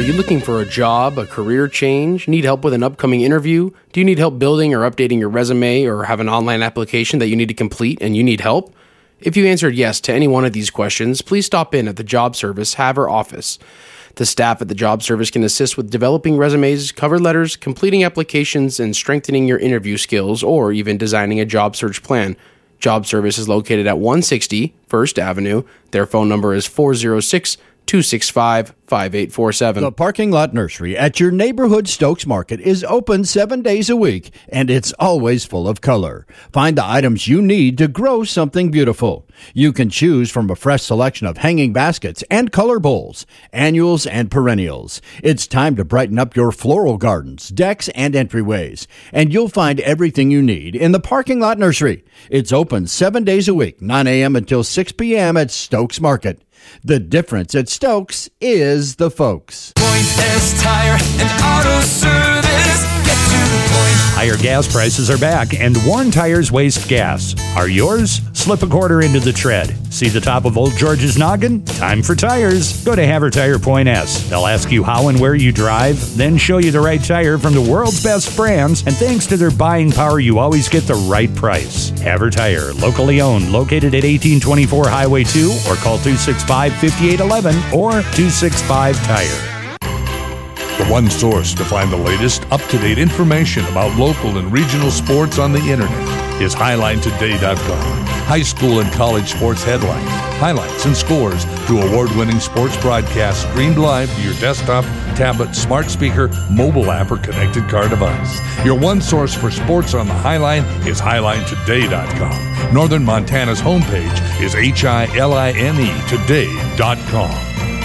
you looking for a job, a career change? Need help with an upcoming interview? Do you need help building or updating your resume, or have an online application that you need to complete and you need help? If you answered yes to any one of these questions, please stop in at the Job Service Havre office. The staff at the Job Service can assist with developing resumes, cover letters, completing applications, and strengthening your interview skills, or even designing a job search plan. Job Service is located at 160 First Avenue. Their phone number is 406-265-5847. The Parking Lot Nursery at your neighborhood Stokes Market is open 7 days a week, and it's always full of color. Find the items you need to grow something beautiful. You can choose from a fresh selection of hanging baskets and color bowls, annuals and perennials. It's time to brighten up your floral gardens, decks, and entryways, and you'll find everything you need in the Parking Lot Nursery. It's open 7 days a week, 9 a.m. until 6 p.m. at Stokes Market. The difference at Stokes is the folks. Point S Tire and Auto Service. Get to the point. Higher gas prices are back, and worn tires waste gas. Are yours? Slip a quarter into the tread. See the top of Old George's noggin? Time for tires. Go to Havre Tire Point S. They'll ask you how and where you drive, then show you the right tire from the world's best brands, and thanks to their buying power, you always get the right price. Havre Tire, locally owned, located at 1824 Highway 2, or call 265-5811 or 265-TIRE. The one source to find the latest, up-to-date information about local and regional sports on the internet is HighlineToday.com. High school and college sports headlines, highlights, and scores to award-winning sports broadcasts streamed live to your desktop, tablet, smart speaker, mobile app, or connected car device. Your one source for sports on the Highline is HighlineToday.com. Northern Montana's homepage is HILINE Today.com.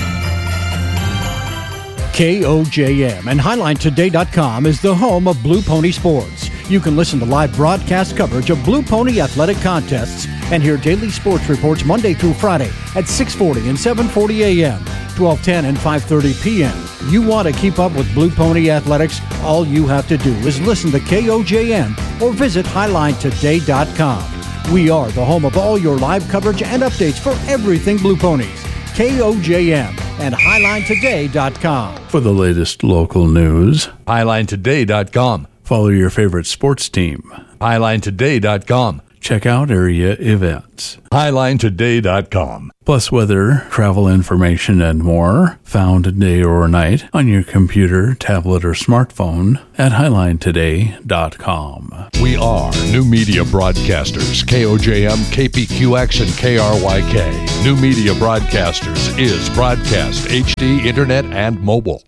KOJM and HighlineToday.com is the home of Blue Pony Sports. You can listen to live broadcast coverage of Blue Pony athletic contests and hear daily sports reports Monday through Friday at 6:40 and 7:40 a.m., 12:10 and 5:30 p.m. You want to keep up with Blue Pony athletics? All you have to do is listen to KOJM or visit HighlineToday.com. We are the home of all your live coverage and updates for everything Blue Ponies. KOJM and HighlineToday.com. For the latest local news, HighlineToday.com. Follow your favorite sports team. HighlineToday.com. Check out area events. HighlineToday.com. Plus weather, travel information, and more, found day or night on your computer, tablet, or smartphone at HighlineToday.com. We are New Media Broadcasters, KOJM, KPQX, and KRYK. New Media Broadcasters is broadcast, HD, internet, and mobile.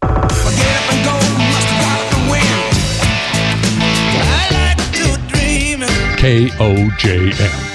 KOJM.